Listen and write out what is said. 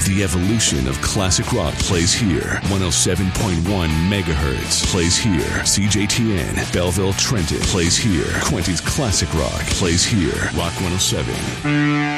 The evolution of classic rock plays here. 107.1 megahertz plays here. CJTN, Belleville, Trenton plays here. Quentin's Classic Rock plays here. Rock 107.